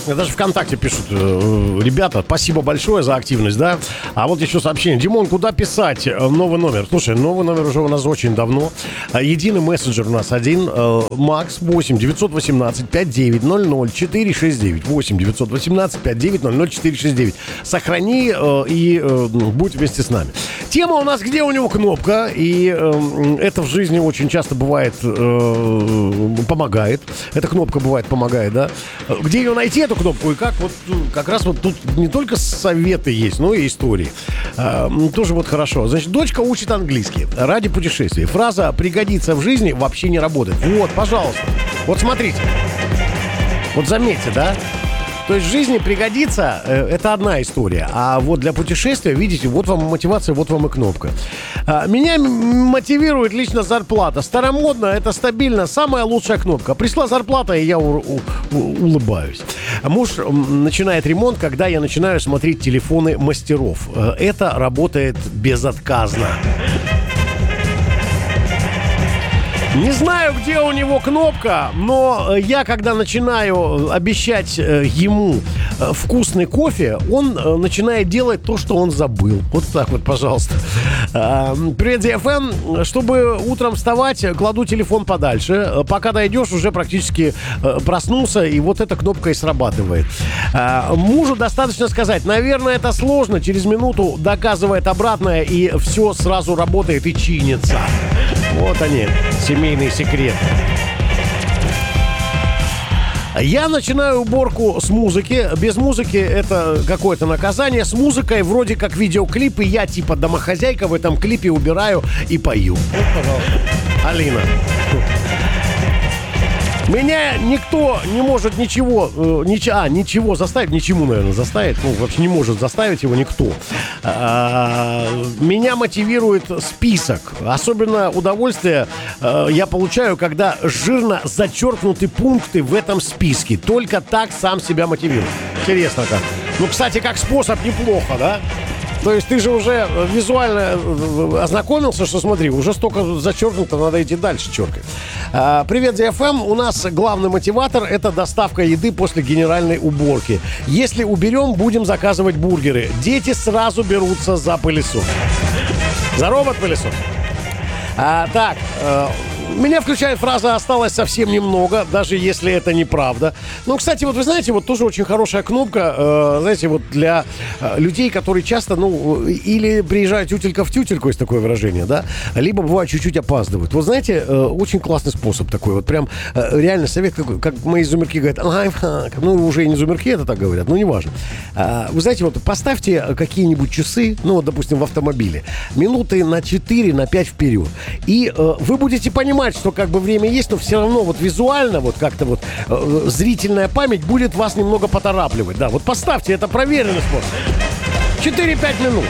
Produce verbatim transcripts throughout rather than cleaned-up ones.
Даже ВКонтакте пишут, ребята, спасибо большое за активность, да. А вот еще сообщение. Димон, куда писать новый номер? Слушай, новый номер уже у нас очень давно. Единый мессенджер у нас один. Макс восемь девятьсот восемнадцать пятьдесят девять ноль ноль четыре шесть девять. восемь девятьсот восемнадцать пятьдесят девять ноль ноль четыре шесть девять. Сохрани э, и э, будь вместе с нами. Тема у нас, где у него кнопка. И э, это в жизни очень часто бывает э, помогает. Эта кнопка бывает помогает, да. Где ее найти, эту кнопку, и как? Вот как раз вот тут не только советы есть, но и истории. Э, тоже вот хорошо. Значит, дочка учит английский ради путешествий. Фраза «пригодится в жизни» вообще не работает. Вот, пожалуйста. Вот смотрите. Вот заметьте, да? То есть в жизни пригодится, э, это одна история. А вот для путешествия, видите, вот вам мотивация, вот вам и кнопка. А, меня м- мотивирует лично зарплата. Старомодно, это стабильно, самая лучшая кнопка. Пришла зарплата, и я у- у- у- улыбаюсь. Муж м, начинает ремонт, когда я начинаю смотреть телефоны мастеров. Э, это работает безотказно. Не знаю, где у него кнопка, но я, когда начинаю обещать ему вкусный кофе, он начинает делать то, что он забыл. Вот так вот, пожалуйста. Привет, ди эф эм. Чтобы утром вставать, кладу телефон подальше. Пока дойдешь, уже практически проснулся, и вот эта кнопка и срабатывает. Мужу достаточно сказать, наверное, это сложно. Через минуту доказывает обратное, и все сразу работает и чинится. Вот они, семейные секреты. Я начинаю уборку с музыки. Без музыки это какое-то наказание. С музыкой вроде как видеоклип, и я типа домохозяйка в этом клипе убираю и пою. Вот, пожалуйста. Алина. Меня никто не может ничего, э, нич- а, ничего заставить, ничему, наверное, заставить. Ну, вообще не может заставить его никто. А, меня мотивирует список. Особенно удовольствие э, я получаю, когда жирно зачеркнуты пункты в этом списке. Только так сам себя мотивирую. Интересно как. Ну, кстати, как способ неплохо, да? То есть ты же уже визуально ознакомился, что смотри, уже столько зачеркнуто, надо идти дальше черкать. А, привет, ди эф эм. У нас главный мотиватор – это доставка еды после генеральной уборки. Если уберем, будем заказывать бургеры. Дети сразу берутся за пылесос. За робот-пылесос. А, так, э, меня включает фраза «осталось совсем немного», даже если это неправда. Ну, кстати, вот вы знаете, вот тоже очень хорошая кнопка, э, знаете, вот для э, людей, которые часто, ну, или приезжают тютелька в тютельку, есть такое выражение, да, либо бывает чуть-чуть опаздывают. Вот знаете, э, очень классный способ такой, вот прям э, реально совет, как, как мои зумерки говорят, лайфхак, ну, уже и не зумерки это так говорят, ну, неважно. Э, вы знаете, вот поставьте какие-нибудь часы, ну, вот, допустим, в автомобиле, минуты на четыре, на пять вперед, и э, вы будете понимать, что как бы время есть, но все равно вот визуально вот как-то вот э, зрительная память будет вас немного поторапливать. Да, вот поставьте, это проверенный способ. четыре-пять минут.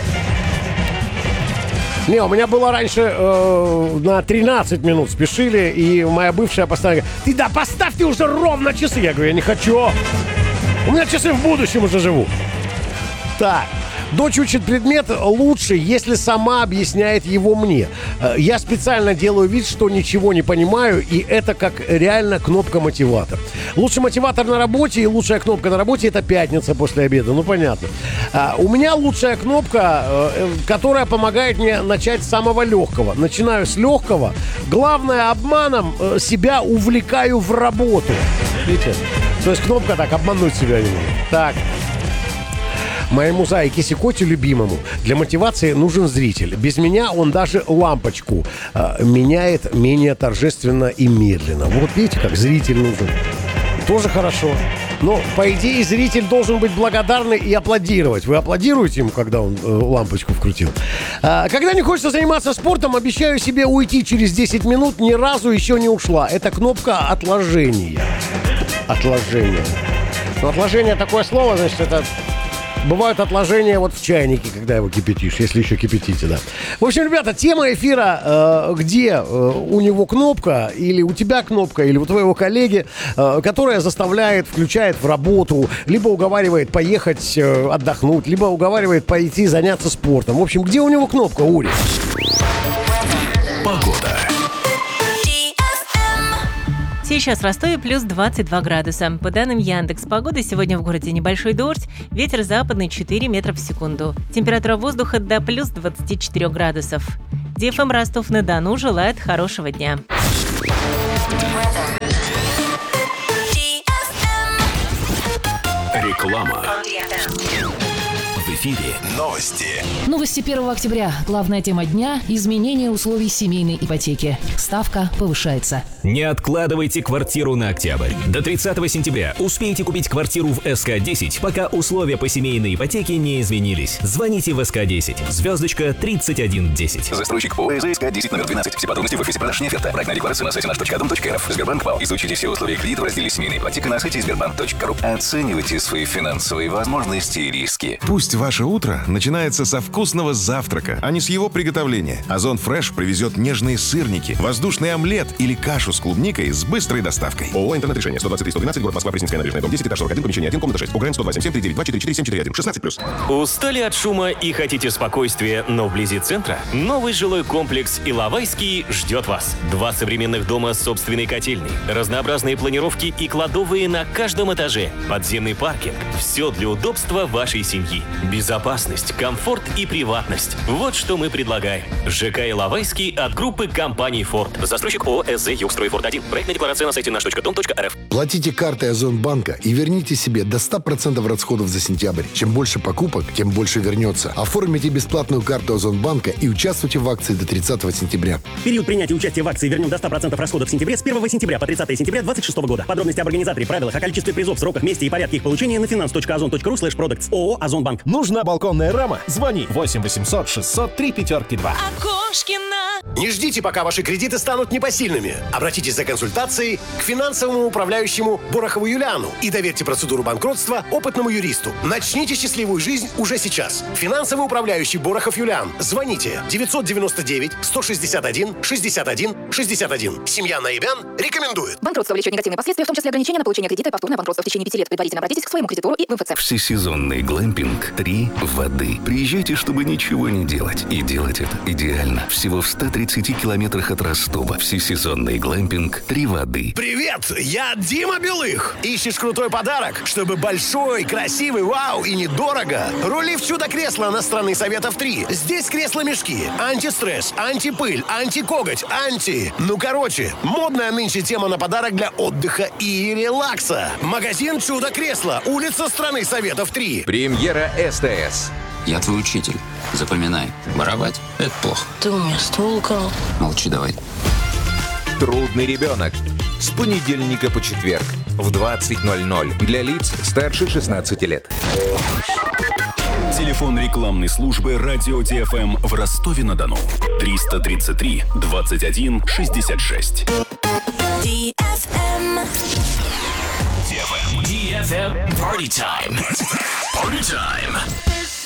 Не, у меня было раньше э, на тринадцать минут спешили, и моя бывшая постоянно говорит, ты да поставь ты уже ровно часы. Я говорю, я не хочу. У меня часы в будущем уже живут. Так. Дочь учит предмет лучше, если сама объясняет его мне. Я специально делаю вид, что ничего не понимаю, и это как реально кнопка-мотиватор. Лучший мотиватор на работе и лучшая кнопка на работе – это пятница после обеда. Ну, понятно. У меня лучшая кнопка, которая помогает мне начать с самого легкого. Начинаю с легкого. Главное, обманом себя увлекаю в работу. Видите? То есть кнопка так, обмануть себя немного. Так. Моему зайке Сикоте любимому для мотивации нужен зритель. Без меня он даже лампочку э, меняет менее торжественно и медленно. Вот видите, как зритель нужен. Тоже хорошо. Но, по идее, зритель должен быть благодарный и аплодировать. Вы аплодируете ему, когда он э, лампочку вкрутил? А, когда не хочется заниматься спортом, обещаю себе уйти через десять минут. Ни разу еще не ушла. Это кнопка отложения. Отложение. Но отложение такое слово, значит, это... Бывают отложения вот в чайнике, когда его кипятишь, если еще кипятите, да. В общем, ребята, тема эфира, э, где э, у него кнопка, или у тебя кнопка, или у твоего коллеги, э, которая заставляет, включает в работу, либо уговаривает поехать э, отдохнуть, либо уговаривает пойти заняться спортом. В общем, где у него кнопка, Ури? Погода. Сейчас в Ростове плюс двадцать два градуса. По данным Яндекс.Погоды, сегодня в городе небольшой дождь, ветер западный четыре метра в секунду. Температура воздуха до плюс двадцать четыре градусов. ди эф эм Ростов-на-Дону желает хорошего дня. Реклама. В эфире новости. Новости первого октября. Главная тема дня – изменение условий семейной ипотеки. Ставка повышается. Не откладывайте квартиру на октябрь. До тридцатого сентября успейте купить квартиру в эс ка десять, пока условия по семейной ипотеке не изменились. Звоните в эс ка десять. Звездочка тридцать один десять. Застройщик ПО эс ка десять номер двенадцать. Все подробности в офисе продаж «Неферта». Проектная декларация на сайте наш точка дом точка эр эф. Сбербанк ПАО. Изучите все условия кредита в разделе «Семейная ипотека» на сайте сбербанк точка ру. Оценивайте свои финансовые возможности и риски. Пусть ваше утро начинается со вкусного завтрака, а не с его приготовления. Озон Фреш привезет нежные сырники, воздушный омлет или кашу с клубникой с быстрой доставкой. ООО «Интернет-решение». сто двадцать три сто двенадцать, город Москва, Пресненская набережная, дом десять, этаж сорок один, помещение один, комната шесть. УГРН сто два семь семь три девять два четыре четыре семь четыре один. шестнадцать плюс. Устали от шума и хотите спокойствия, но вблизи центра? Новый жилой комплекс «Иловайский» ждет вас. Два современных дома с собственной котельной, разнообразные планировки и кладовые на каждом этаже, подземный паркинг. Все для удобства вашей семьи. Безопасность, комфорт и приватность. Вот что мы предлагаем. ЖК «Иловайский» от группы компаний «Форд». Застройщик ООО «эс зэ Югстройфорд один». Проектная декларация на сайте наш точка дом точка эр эф. Платите картой Озонбанка и верните себе до ста процентов расходов за сентябрь. Чем больше покупок, тем больше вернется. Оформите бесплатную карту Озонбанка и участвуйте в акции до тридцатого сентября. Период принятия участия в акции «Вернем до ста процентов расходов в сентябре» с первого сентября по тридцатое сентября две тысячи двадцать шестого года. Подробности об организаторе, правилах, о количестве призов, сроках, месте и порядке их получения на финанс точка озон точка ру слэш продактс. ООО «Озонбанк». Нужна балконная рама? Звони восемь восемьсот шестьсот три пятерки два. Окошкина. Не ждите, пока ваши кредиты станут непосильными. Обратитесь за консультацией к финансовому управляющему Борохову Юлиану и доверьте процедуру банкротства опытному юристу. Начните счастливую жизнь уже сейчас. Финансовый управляющий Борохов Юлиан. Звоните девятьсот девяносто девять сто шестьдесят один шестьдесят один шестьдесят один. Семья Наибян рекомендует. Банкротство влечет негативные последствия, в том числе ограничения на получение кредита и повторное банкротство в течение пяти лет. Предварительно обратитесь к своему кредитору и в эм эф цэ. Всесезонный глэмпинг «Три воды». Приезжайте, чтобы ничего не делать. И делать это идеально. Всего в ста тридцати километрах от Ростова. Всесезонный глэмпинг «Три воды». Привет, я Дима Белых. Ищешь крутой подарок, чтобы большой, красивый, вау и недорого? Рули в чудо-кресло на страны Советов три. Здесь кресло-мешки, антистресс, антипыль, антикоготь, анти... Ну, короче, модная нынче тема на подарок для отдыха и релакса. Магазин «Чудо-кресло», улица страны Советов три. Премьера эс тэ эс. Я твой учитель. Запоминай. Воровать – это плохо. Ты у меня ствол украл. Молчи давай. Трудный ребенок. С понедельника по четверг в двадцать ноль ноль для лиц старше шестнадцати лет. Телефон рекламной службы «Радио ди эф эм» в Ростове-на-Дону. триста тридцать три двадцать один шестьдесят шесть. ди эф эм. ди эф эм. ди эф эм Party Time. Party Time.